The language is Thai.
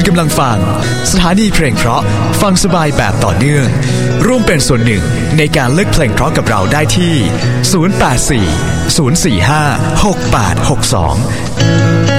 กำลังฟังสถานีเพลงเพราะฟังสบายแบบต่อเนื่องร่วมเป็นส่วนหนึ่งในการเลือกเพลงเพราะกับเราได้ที่ 084 045 6862